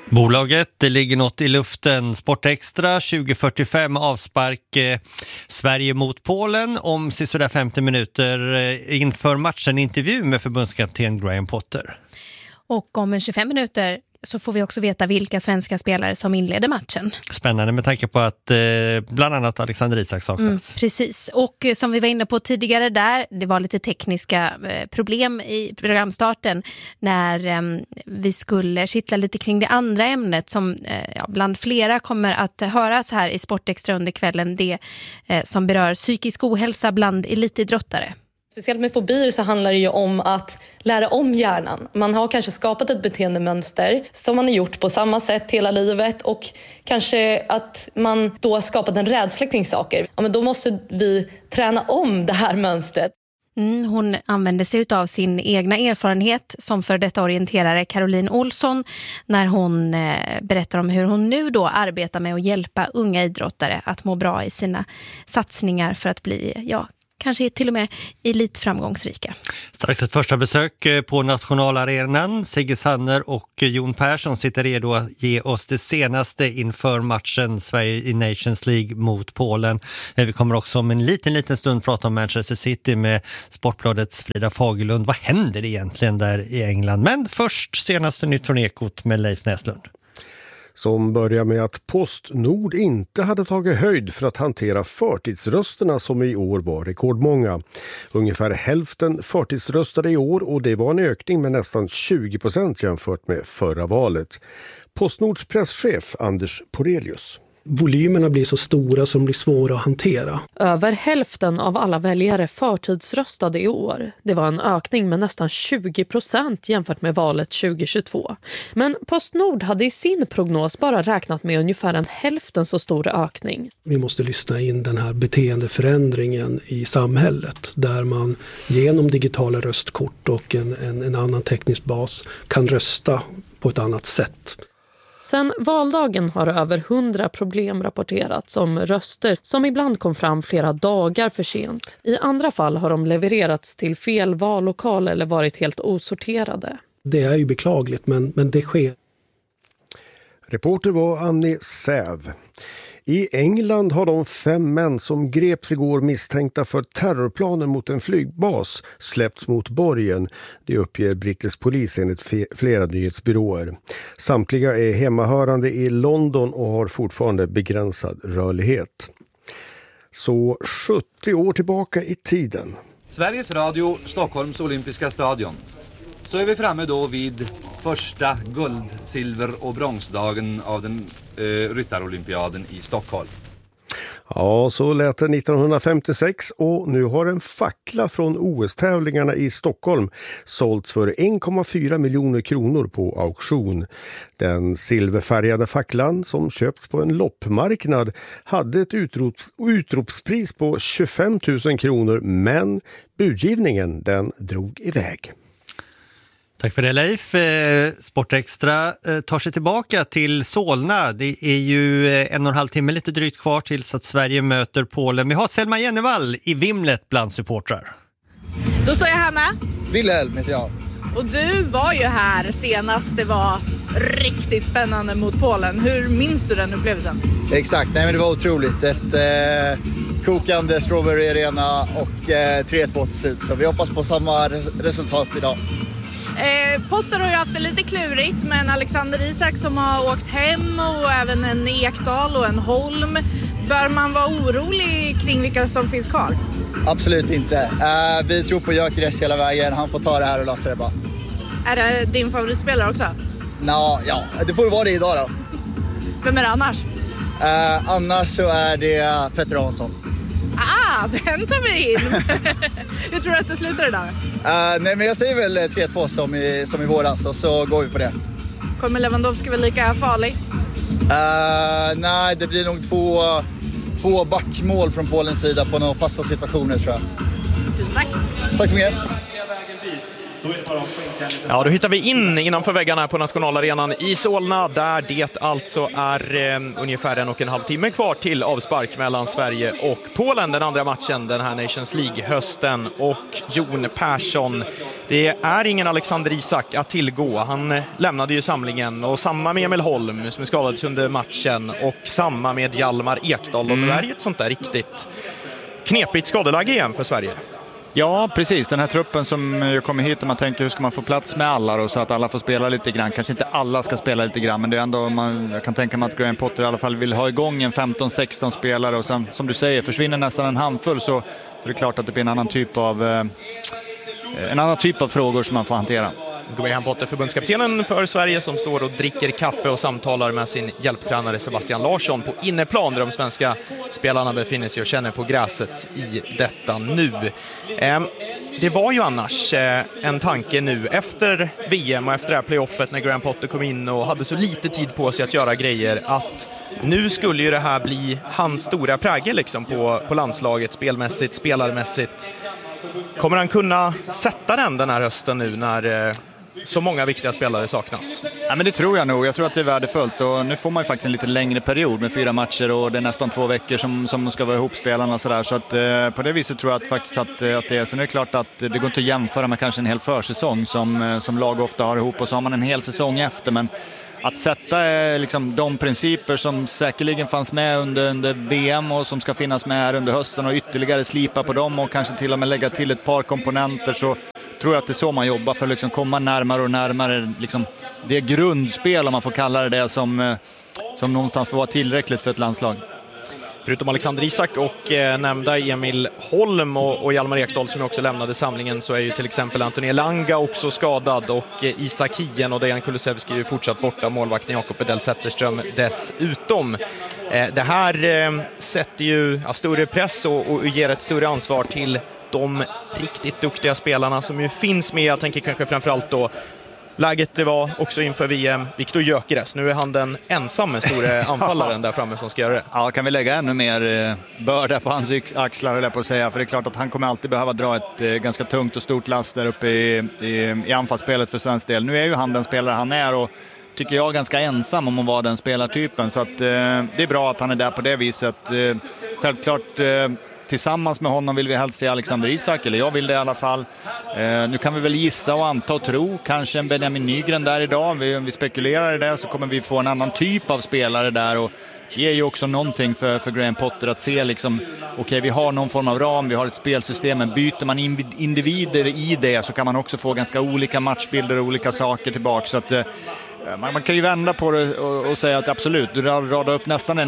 Bolaget, det ligger något i luften. Sportextra 2045 avspark Sverige mot Polen om sådär 50 minuter inför matchen intervju med förbundskapten Graham Potter. Och om 25 minuter så får vi också veta vilka svenska spelare som inleder matchen. Spännande med tanke på att bland annat Alexander Isak saknas. Precis, och som vi var inne på tidigare där, det var lite tekniska problem i programstarten när vi skulle kittla lite kring det andra ämnet som bland flera kommer att höras här i Sportextra under kvällen, det som berör psykisk ohälsa bland elitidrottare. Speciellt med fobier så handlar det ju om att lära om hjärnan. Man har kanske skapat ett beteendemönster som man har gjort på samma sätt hela livet och kanske att man då har skapat en rädsla kring saker. Ja, men då måste vi träna om det här mönstret. Hon använde sig av sin egna erfarenhet som för detta orienterare Caroline Olsson när hon berättar om hur hon nu då arbetar med att hjälpa unga idrottare att må bra i sina satsningar för att bli, kanske till och med elitframgångsrika. Strax ett första besök på nationalarenan. Sigge Sanner och Jon Persson sitter redo att ge oss det senaste inför matchen Sverige i Nations League mot Polen. Vi kommer också om en liten stund prata om Manchester City med Sportbladets Frida Fagerlund. Vad händer egentligen där i England? Men först senaste nytt från Ekot med Leif Näslund. Som börjar med att Postnord inte hade tagit höjd för att hantera förtidsrösterna som i år var rekordmånga. Ungefär hälften förtidsröstade i år och det var en ökning med nästan 20% jämfört med förra valet. Postnords presschef Anders Porelius. Volymerna blir så stora som blir svåra att hantera. Över hälften av alla väljare förtidsröstade i år. Det var en ökning med nästan 20% jämfört med valet 2022. Men Postnord hade i sin prognos bara räknat med ungefär en hälften så stor ökning. Vi måste lyssna in den här beteendeförändringen i samhället där man genom digitala röstkort och en annan teknisk bas kan rösta på ett annat sätt. Sen valdagen har över 100 problem rapporterats om röster som ibland kom fram flera dagar för sent. I andra fall har de levererats till fel vallokal eller varit helt osorterade. Det är ju beklagligt men det sker. Reporter var Annie Säv. I England har de 5 män som greps igår misstänkta för terrorplaner mot en flygbas släppts mot borgen. Det uppger brittisk polis enligt flera nyhetsbyråer. Samtliga är hemmahörande i London och har fortfarande begränsad rörlighet. Så 70 år tillbaka i tiden. Sveriges Radio, Stockholms olympiska stadion. Så är vi framme då vid första guld-, silver- och bronsdagen av den ryttarolympiaden i Stockholm. Ja, så lät det 1956 och nu har en fackla från OS-tävlingarna i Stockholm sålts för 1,4 miljoner kronor på auktion. Den silverfärgade facklan som köpts på en loppmarknad hade ett utropspris på 25 000 kronor men budgivningen den drog iväg. Tack för det Leif. Sportextra tar sig tillbaka till Solna. Det är ju 1,5 timme lite drygt kvar tills att Sverige möter Polen. Vi har Selma Jennevall i vimlet bland supportrar. Då står jag här med. Wilhelm heter jag. Och du var ju här senast det var riktigt spännande mot Polen. Hur minns du den upplevelsen? Exakt, nej men det var otroligt. Ett kokande Strawberry Arena och 3-2 till slut. Så vi hoppas på samma resultat idag. Potter har ju haft det lite klurigt, men Alexander Isak som har åkt hem och även en Ekdal och en Holm. Bör man vara orolig kring vilka som finns kvar? Absolut inte. Vi tror på Gyökeres hela vägen. Han får ta det här och lösa det bara. Är det din favoritspelare också? Ja, det får vara det idag då. Vem är det annars? Annars så är det Petter Hansson. Den tar vi in. Hur tror du att det slutar idag? Nej men jag säger väl 3-2 som i våras och så går vi på det. Kommer Lewandowski väl lika farlig? Nej, det blir nog två backmål från Polens sida på några fasta situationer tror jag. Tusen tack. Tack så mycket. Ja, då hittar vi innanför väggarna på nationalarenan i Solna, där det alltså är ungefär 1,5 timme kvar till avspark mellan Sverige och Polen, den andra matchen den här Nations League-hösten. Och Jon Persson, det är ingen Alexander Isak att tillgå. Han lämnade ju samlingen, och samma med Emil Holm som skadades under matchen, och samma med Hjalmar Ekdal. Och det är ju ett sånt där riktigt knepigt skadeläge igen för Sverige. Ja, precis. Den här truppen som kommer hit, och man tänker hur ska man få plats med alla då, så att alla får spela lite grann. Kanske inte alla ska spela lite grann, men det är ändå, jag kan tänka mig att Graham Potter i alla fall vill ha igång en 15-16 spelare, och sen, som du säger, försvinner nästan en handfull, så är det klart att det blir en annan typ av frågor som man får hantera. Graham Potter, förbundskaptenen för Sverige, som står och dricker kaffe och samtalar med sin hjälptränare Sebastian Larsson på inneplan, där de svenska spelarna befinner sig och känner på gräset i detta nu. Det var ju annars en tanke nu efter VM och efter det här playoffet, när Graham Potter kom in och hade så lite tid på sig att göra grejer, att nu skulle ju det här bli hans stora prägel liksom på landslaget, spelmässigt, spelarmässigt. Kommer han kunna sätta den här hösten nu när så många viktiga spelare saknas? Ja, men det tror jag nog. Jag tror att det är värdefullt, och nu får man ju faktiskt en lite längre period med 4 matcher, och det är nästan 2 veckor som ska vara ihop spelarna och sådär. Så att på det viset tror jag faktiskt att det är. Sen är det klart att det går inte att jämföra med kanske en hel försäsong som lag ofta har ihop, och så har man en hel säsong efter, men att sätta liksom de principer som säkerligen fanns med under VM och som ska finnas med här under hösten, och ytterligare slipa på dem och kanske till och med lägga till ett par komponenter, så tror jag att det är så man jobbar för att liksom komma närmare och närmare liksom det grundspel, om man får kalla det som någonstans får vara tillräckligt för ett landslag. Förutom Alexander Isak och nämnda Emil Holm och Hjalmar Ekdal som också lämnade samlingen, så är ju till exempel Anthony Elanga också skadad, och Isak Hien och Dejan Kulusevski är ju fortsatt borta, målvakten Jakob Edell Zetterström dessutom. Det här sätter ju större press och ger ett större ansvar till de riktigt duktiga spelarna som ju finns med. Jag tänker kanske framförallt då läget det var också inför VM, Viktor Gyökeres. Nu är han den ensamma stora anfallaren där framme som ska göra det. Ja, kan vi lägga ännu mer börda på hans axlar, eller på att säga. För det är klart att han kommer alltid behöva dra ett ganska tungt och stort last där uppe i anfallsspelet för svensk del. Nu är ju han den spelare han är, och tycker jag ganska ensam om att vara den spelartypen. Så att det är bra att han är där på det viset. Självklart tillsammans med honom vill vi helst se Alexander Isak, eller jag vill det i alla fall. Nu kan vi väl gissa och anta och tro kanske en Benjamin Nygren där idag. Vi spekulerar i det, så kommer vi få en annan typ av spelare där, och det är ju också någonting för Graham Potter att se liksom, okej, vi har någon form av ram, vi har ett spelsystem, men byter man individer i det så kan man också få ganska olika matchbilder och olika saker tillbaka. Så att man kan ju vända på det och säga att absolut, du radar upp nästan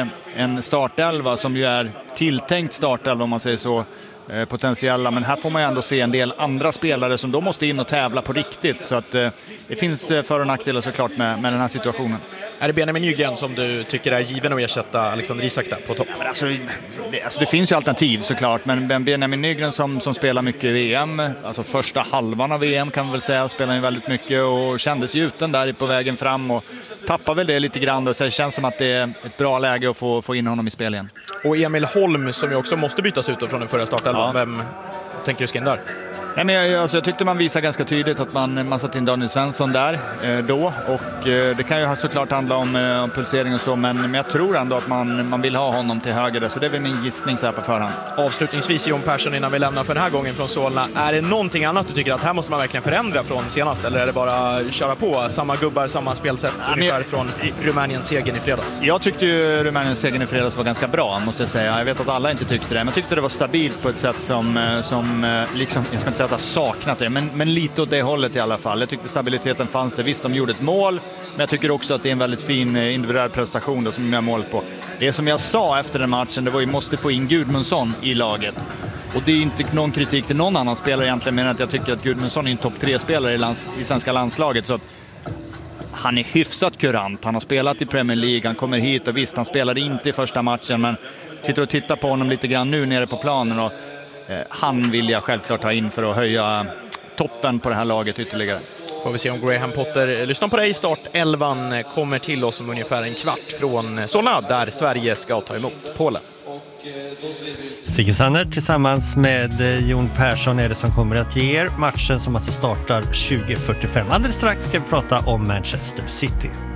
en startelva som ju är tilltänkt startelva, om man säger så, potentiella, men här får man ju ändå se en del andra spelare som då måste in och tävla på riktigt, så att det finns för- och nackdelar såklart med den här situationen. Är det Benjamin Nygren som du tycker är given att ersätta Alexander Isak där på topp? Ja, men det finns ju alternativ såklart, men Benjamin Nygren som spelar mycket i VM, alltså första halvan av VM kan man väl säga, spelar ju väldigt mycket och kändes ju uten där på vägen fram och tappar väl det lite grann då, så det känns som att det är ett bra läge att få in honom i spel igen. Och Emil Holm som ju också måste bytas ut från den förra startelvan, Vem tänker du ska in där? Nej, men jag tyckte man visade ganska tydligt att man satt in Daniel Svensson där då, och det kan ju såklart handla om pulsering och så, men jag tror ändå att man vill ha honom till höger där, så det är väl min gissning så här på förhand. Avslutningsvis, Jon Persson, innan vi lämnar för den här gången från Solna, är det någonting annat du tycker att här måste man verkligen förändra från senast, eller är det bara köra på samma gubbar, samma spelsätt ungefär från Rumäniens segern i fredags? Jag tyckte ju Rumäniens segern i fredags var ganska bra, måste jag säga. Jag vet att alla inte tyckte det, men jag tyckte det var stabilt på ett sätt som liksom, jag ska inte säga att jag saknat det, men lite åt det hållet i alla fall. Jag tyckte stabiliteten fanns det. Visst, de gjorde ett mål, men jag tycker också att det är en väldigt fin individuell prestation då, som de gör mål på. Det som jag sa efter den matchen, det var ju måste få in Gudmundsson i laget. Och det är inte någon kritik till någon annan spelare egentligen, men att jag tycker att Gudmundsson är en topp 3-spelare i svenska landslaget, så att han är hyfsat kurant. Han har spelat i Premier League, han kommer hit, och visst, han spelade inte i första matchen, men sitter och tittar på honom lite grann nu nere på planen, och han vill jag självklart ha in för att höja toppen på det här laget ytterligare. Får vi se om Graham Potter lyssnar på dig. Startelvan kommer till oss om ungefär en kvart från Solna, där Sverige ska ta emot Polen. Sigge Sanner tillsammans med Jon Persson är det som kommer att ge er matchen som alltså startar 20:45. Alldeles strax ska vi prata om Manchester City.